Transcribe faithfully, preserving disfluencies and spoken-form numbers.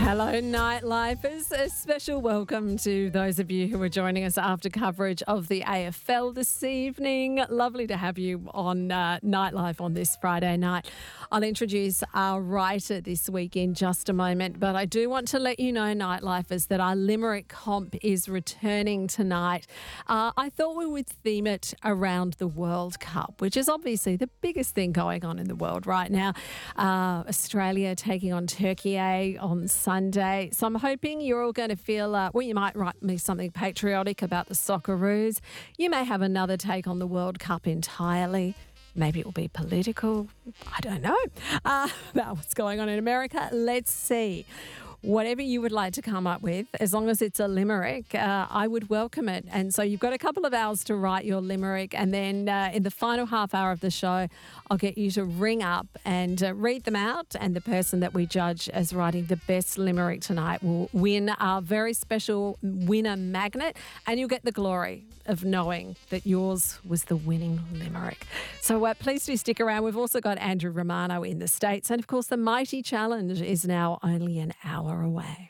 Hello, Nightlifers. A special welcome to those of you who are joining us after coverage of the A F L this evening. Lovely to have you on uh, Nightlife on this Friday night. I'll introduce our writer this week in just a moment, but I do want to let you know, Nightlifers, that our Limerick comp is returning tonight. Uh, I thought we would theme it around the World Cup, which is obviously the biggest thing going on in the world right now. Uh, Australia taking on Turkey on Sunday. So I'm hoping you're all going to feel, uh, well, you might write me something patriotic about the Socceroos. You may have another take on the World Cup entirely. Maybe it will be political. I don't know. Uh, about what's going on in America. Let's see. Whatever you would like to come up with, as long as it's a limerick, uh, I would welcome it. And so you've got a couple of hours to write your limerick. And then uh, in the final half hour of the show, I'll get you to ring up and uh, read them out. And the person that we judge as writing the best limerick tonight will win our very special winner magnet. And you'll get the glory of knowing that yours was the winning limerick. So uh, please do stick around. We've also got Andrew Romano in the States. And of course, the Mighty Challenge is now only an hour away.